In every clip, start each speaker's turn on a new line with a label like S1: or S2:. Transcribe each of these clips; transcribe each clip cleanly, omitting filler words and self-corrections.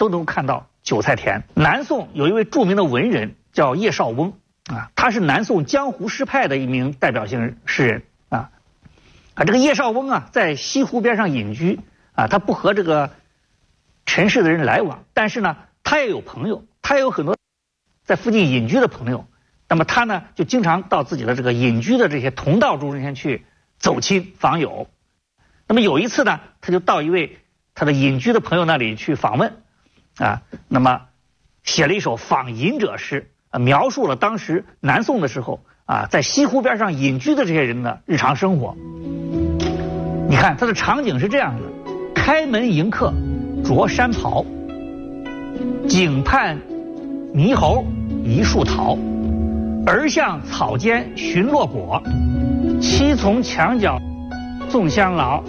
S1: 都能看到韭菜田。南宋有一位著名的文人叫叶绍翁啊，他是南宋江湖诗派的一名代表性诗人啊。这个叶绍翁啊，在西湖边上隐居啊，他不和这个尘世的人来往，但是呢，他也有朋友，他也有很多在附近隐居的朋友。那么他呢，就经常到自己的这个隐居的这些同道中间去走亲访友。那么有一次呢，他就到一位他的隐居的朋友那里去访问啊，那么写了一首访隐者诗，描述了当时南宋的时候啊，在西湖边上隐居的这些人的日常生活。你看他的场景是这样的：开门迎客着山袍，井畔猕猴一树桃，儿向草间寻落果，妻从墙角送香劳。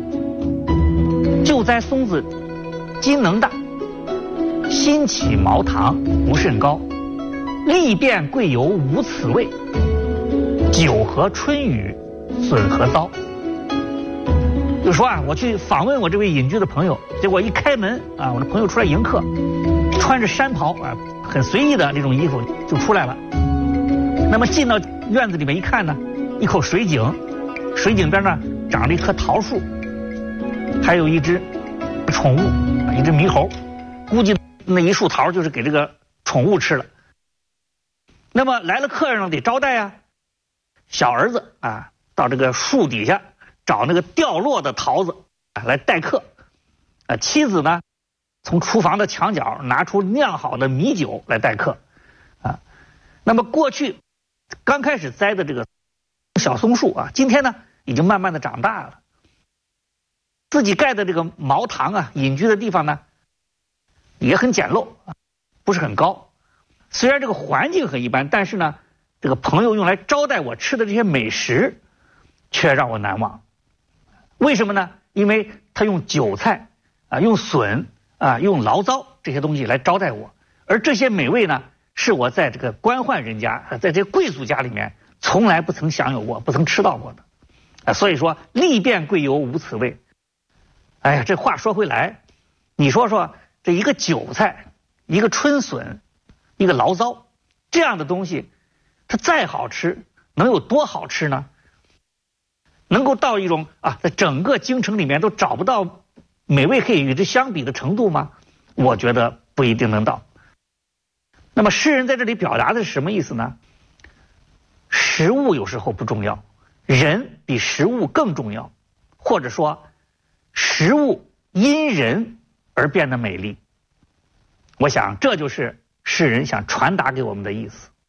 S1: 就栽松子今能大，新起茅堂不甚高，历变贵油无此味，酒和春雨损何糟。就说啊，我去访问我这位隐居的朋友，结果一开门啊，我的朋友出来迎客，穿着山袍啊，很随意的这种衣服就出来了。那么进到院子里面一看呢，一口水井，水井边呢长了一棵桃树，还有一只宠物，一只猕猴，估计那一树桃就是给这个宠物吃了。那么来了客人了，得招待啊。小儿子啊，到这个树底下找那个掉落的桃子啊来待客。妻子呢，从厨房的墙角拿出酿好的米酒来待客。啊，那么过去刚开始栽的这个小松树啊，今天呢已经慢慢的长大了。自己盖的这个茅堂啊，隐居的地方呢，也很简陋，不是很高。虽然这个环境很一般，但是呢，这个朋友用来招待我吃的这些美食，却让我难忘。为什么呢？因为他用韭菜啊，用笋啊，用醪糟这些东西来招待我，而这些美味呢，是我在这个官宦人家，在这贵族家里面从来不曾享有过，不曾吃到过的。所以说，历变贵油无此味。哎呀，这话说回来，你说说这一个韭菜，一个春笋，一个醪糟，这样的东西，它再好吃，能有多好吃呢？能够到一种啊，在整个京城里面都找不到美味可以与之相比的程度吗？我觉得不一定能到。那么诗人在这里表达的是什么意思呢？食物有时候不重要，人比食物更重要，或者说食物因人而变得美丽。我想这就是诗人想传达给我们的意思。